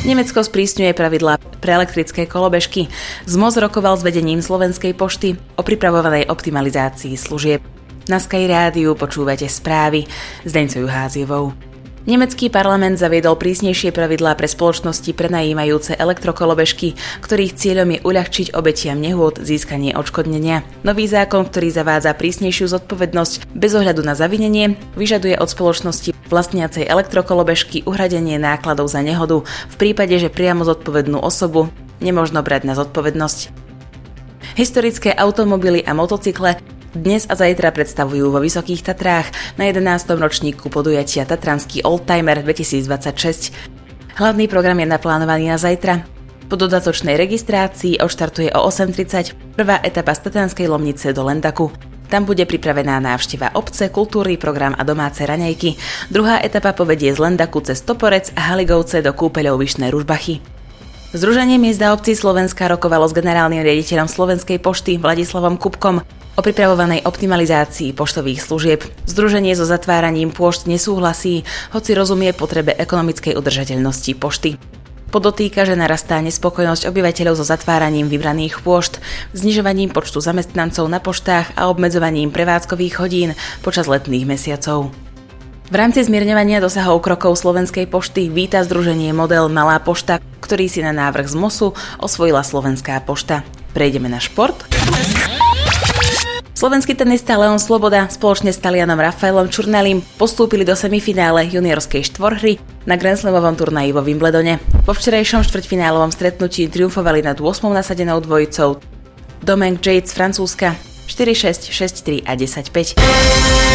Nemecko sprísňuje pravidlá pre elektrické kolobežky. ZMOS rokoval s vedením Slovenskej pošty o pripravovanej optimalizácii služieb. Na Sky Rádiu počúvate správy s Deňcou Juházievou. Nemecký parlament zaviedol prísnejšie pravidlá pre spoločnosti prenajímajúce elektrokolobežky, ktorých cieľom je uľahčiť obetiam nehôd získanie odškodnenia. Nový zákon, ktorý zavádza prísnejšiu zodpovednosť bez ohľadu na zavinenie, vyžaduje od spoločnosti vlastniacej elektrokolobežky uhradenie nákladov za nehodu v prípade, že priamo zodpovednú osobu nemožno brať na zodpovednosť. Historické automobily a motocykle dnes a zajtra predstavujú vo Vysokých Tatrách na 11. ročníku podujatia Tatranský Oldtimer 2026. Hlavný program je naplánovaný na zajtra. Po dodatočnej registrácii odštartuje o 8:30 prvá etapa z Tatranskej Lomnice do Lendaku. Tam bude pripravená návšteva obce, kultúrny program a domáce raňajky. Druhá etapa povedie z Lendaku cez Toporec a Haligovce do kúpeľov Vyšné Ružbachy. Združenie miest a obcí Slovenska rokovalo s generálnym riaditeľom Slovenskej pošty Vladislavom Kubkom o pripravovanej optimalizácii poštových služieb. Združenie so zatváraním pôšt nesúhlasí, hoci rozumie potrebe ekonomickej udržateľnosti pošty. Podotýka, že narastá nespokojnosť obyvateľov so zatváraním vybraných pôšt, znižovaním počtu zamestnancov na poštách a obmedzovaním prevádzkových hodín počas letných mesiacov. V rámci zmierňovania dosahov krokov Slovenskej pošty víta združenie model Malá pošta, ktorý si na návrh ZMOSu osvojila Slovenská pošta. Prejdeme na šport. Slovenský tenista Leon Sloboda spoločne s Talianom Rafaelom Čurnalim postúpili do semifinále juniorskej štvorhry na Grand Slamovom turnaji vo Wimbledone. Po včerajšom štvrťfinálovom stretnutí triumfovali nad 8. nasadenou dvojicou Domenech Jade z Francúzska 4-6, 6-3 a 10-5.